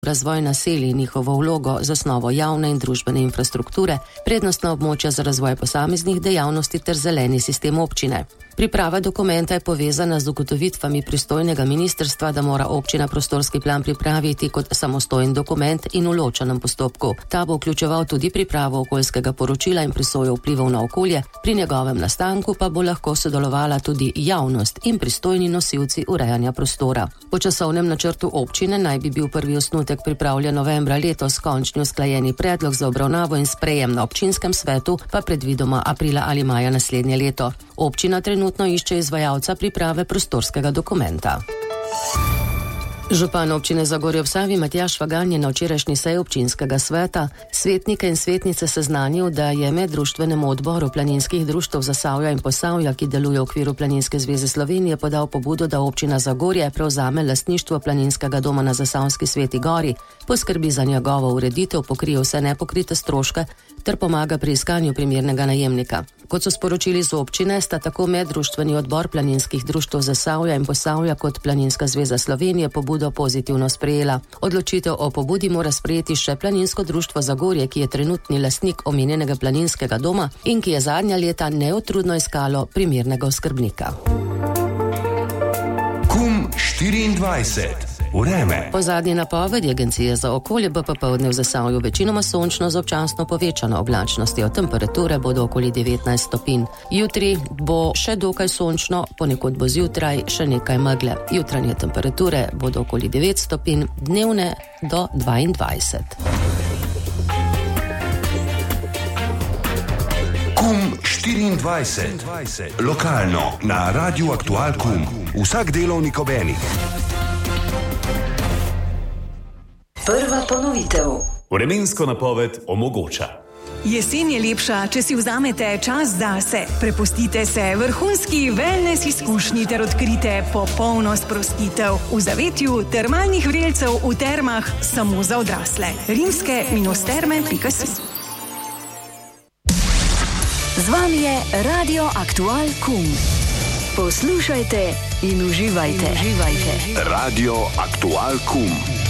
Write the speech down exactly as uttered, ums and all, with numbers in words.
razvoj naselij in njihovo vlogo, zasnovo javne in družbene infrastrukture, prednostna območja za razvoj posameznih dejavnosti ter zeleni sistem občine. Priprava dokumenta je povezana z ugotovitvami pristojnega ministrstva, da mora občina prostorski plan pripraviti kot samostojen dokument in v ločenem postopku. Ta bo vključeval tudi pripravo okoljskega poročila in presojo vplivov na okolje, pri njegovem nastanku pa bo lahko sodelovala tudi javnost in pristojni nosilci urejanja prostora. Po časovnem načrtu občine naj bi bil prvi osnutek pripravljen novembra letos, končni usklajeni predlog za obravnavo in sprejem na občinskem svetu pa predvidoma aprila ali maja naslednje leto. Občina trenutno išče izvajalca priprave prostorskega dokumenta. Župan občine Zagorje ob Savi Matjaž Švagan je na včerajšnji seji občinskega sveta svetnike in svetnice seznanil, da je meddruštvenemu odboru planinskih društev Zasavja in Posavja, ki deluje v okviru Planinske zveze Slovenije, podal pobudo, da občina Zagorje prevzame lastništvo planinskega doma na Zasavski Sveti Gori, poskrbi za njegovo ureditev, pokrije vse nepokrite stroške ter pomaga pri iskanju primernega najemnika. Kot so sporočili z občine, sta tako meddruštveni odbor planinskih društev Zasavja in Posavja kot Planinska zveza Slovenije pobudo pozitivno sprejela. Odločitev o pobudi mora sprejeti še Planinsko društvo Zagorje, ki je trenutni lastnik omenjenega planinskega doma in ki je zadnja leta neutrudno iskalo primernega oskrbnika. Kum štiriindvajset. Vreme. Po zadnji napovedi Agencije za okolje bo popoldne v Zasavju večinoma sončno z občasno povečano oblačnostjo. Temperature bodo okoli devetnajst stopinj. Jutri bo še dokaj sončno, ponekod bo zjutraj še nekaj megle. Jutranje temperature bodo okoli devet stopinj, dnevne do dvaindvajset. Kum štiriindvajset. Lokalno na Radiu Aktual Kum. Vsak delovnik ob enih. Prva ponovitev. Vremensko napoved omogoča. Jesen je lepša, če si vzamete čas zase. Prepustite se vrhunski wellness izkušnji ter odkrite popolno sprostitev v zavetju termalnih vrelcev v termah samo za odrasle. rimske terme pika si. Z vami je Radio Aktual Kum. Poslušajte in uživajte. In uživajte. Radio Aktual Kum.